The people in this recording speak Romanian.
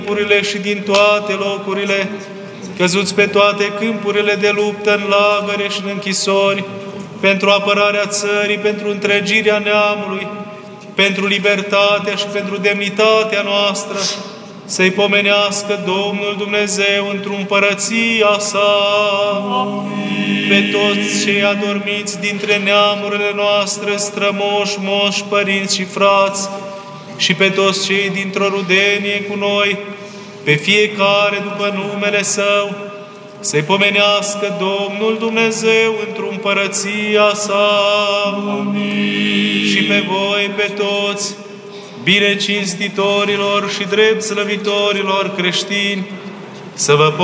câmpurile și din toate locurile, căzuți pe toate câmpurile de luptă, în lagăre și în închisori, pentru apărarea țării, pentru întregirea neamului, pentru libertatea și pentru demnitatea noastră, să-i pomenească Domnul Dumnezeu într-o împărăția sa. Amin. Pe toți cei adormiți dintre neamurile noastre, strămoși, moși, părinți și frați, și pe toți cei dintr-o rudenie cu noi, pe fiecare după numele Său, să-i pomenească Domnul Dumnezeu într-o împărăția sa. Amin. Și pe voi, pe toți, bine cinstitorilor și drept slăvitorilor creștini, să vă